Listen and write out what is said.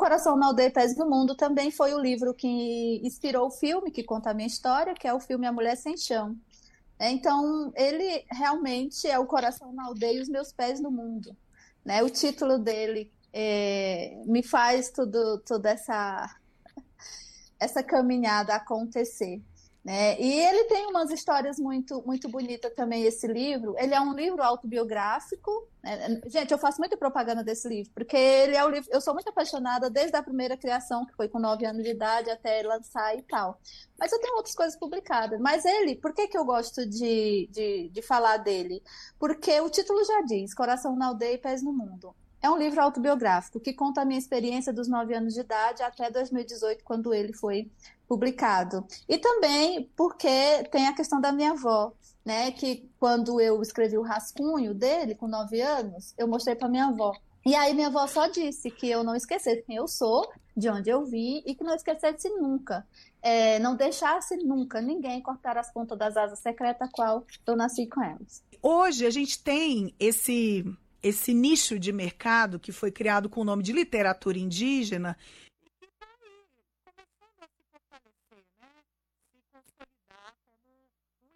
Coração na Aldeia e Pés no Mundo também foi o livro que inspirou o filme que conta a minha história, que é o filme A Mulher Sem Chão. Então, ele realmente é o coração na aldeia e os meus pés no mundo, né? O título dele me faz toda essa caminhada acontecer, né? E ele tem umas histórias muito bonitas também, esse livro. Ele é um livro autobiográfico, né? Gente, eu faço muita propaganda desse livro, porque ele é o livro. Eu sou muito apaixonada desde a primeira criação, que foi com 9 anos de idade, até lançar e tal. Mas eu tenho outras coisas publicadas. Mas ele, por que eu gosto de falar dele? Porque o título já diz: Coração na Aldeia e Pés no Mundo. É um livro autobiográfico que conta a minha experiência dos 9 anos de idade até 2018, quando ele foi publicado. E também porque tem a questão da minha avó, né? Que quando eu escrevi o rascunho dele, com 9 anos, eu mostrei para minha avó. E aí minha avó só disse que eu não esquecesse quem eu sou, de onde eu vim, e que não esquecesse nunca, não deixasse nunca ninguém cortar as pontas das asas secretas, qual eu nasci com elas. Hoje a gente tem esse nicho de mercado que foi criado com o nome de literatura indígena,